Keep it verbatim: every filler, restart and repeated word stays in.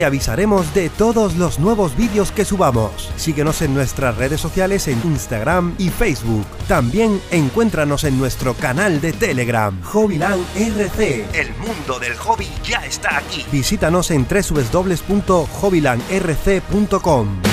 Te avisaremos de todos los nuevos vídeos que subamos. Síguenos en nuestras redes sociales en Instagram y Facebook. También encuéntranos en nuestro canal de Telegram, Hobbyland R C. El mundo del hobby ya está aquí. Visítanos en w w w punto hobbyland r c punto com.